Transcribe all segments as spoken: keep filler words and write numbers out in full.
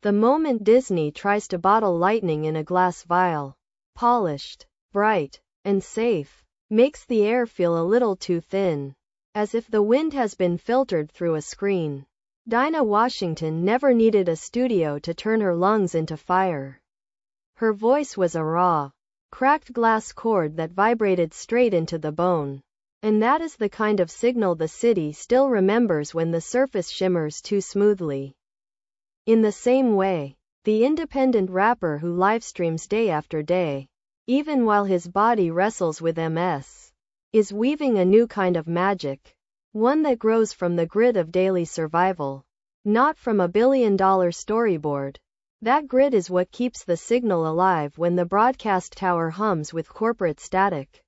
The moment Disney tries to bottle lightning in a glass vial, polished, bright, and safe, makes the air feel a little too thin, as if the wind has been filtered through a screen. Dinah Washington never needed a studio to turn her lungs into fire. Her voice was a raw, cracked glass cord that vibrated straight into the bone. And that is the kind of signal the city still remembers when the surface shimmers too smoothly. In the same way, the independent rapper who livestreams day after day, even while his body wrestles with M S, is weaving a new kind of magic, one that grows from the grit of daily survival, not from a billion-dollar storyboard. That grit is what keeps the signal alive when the broadcast tower hums with corporate static.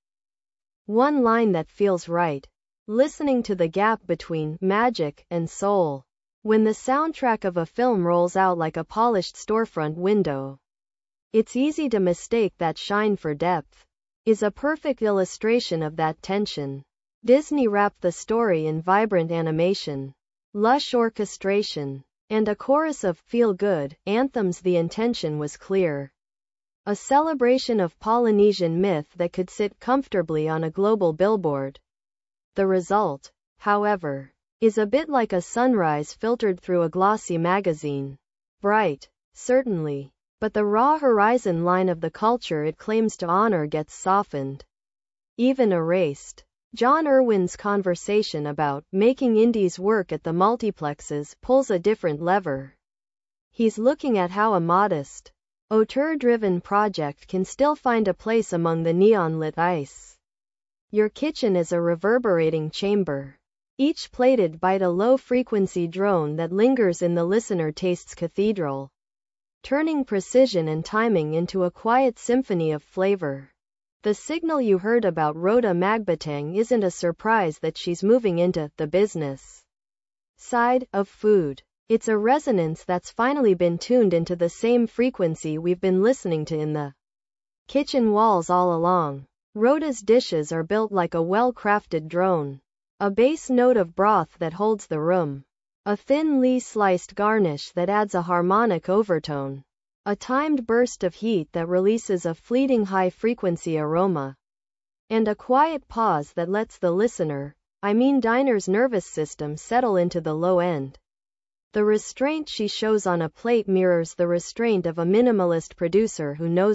One line that feels right, listening to the gap between magic and soul. When the soundtrack of a film rolls out like a polished storefront window, it's easy to mistake that shine for depth. Is a perfect illustration of that tension. Disney wrapped the story in vibrant animation, lush orchestration, and a chorus of feel-good anthems. The intention was clear. A celebration of Polynesian myth that could sit comfortably on a global billboard. The result, however, is a bit like a sunrise filtered through a glossy magazine. Bright, certainly, but the raw horizon line of the culture it claims to honor gets softened, even erased. John Irwin's conversation about making indies work at the multiplexes pulls a different lever. He's looking at how a modest, auteur-driven project can still find a place among the neon-lit ice. Your kitchen is a reverberating chamber, each plated bite a low-frequency drone that lingers in the listener taste's cathedral, turning precision and timing into a quiet symphony of flavor. The signal you heard about Rhoda Magbatang isn't a surprise that she's moving into the business side of food. It's a resonance that's finally been tuned into the same frequency we've been listening to in the kitchen walls all along. Rhoda's dishes are built like a well-crafted drone. A base note of broth that holds the room. A thinly sliced garnish that adds a harmonic overtone. A timed burst of heat that releases a fleeting high-frequency aroma. And a quiet pause that lets the listener, I mean diner's nervous system settle into the low end. The restraint she shows on a plate mirrors the restraint of a minimalist producer who knows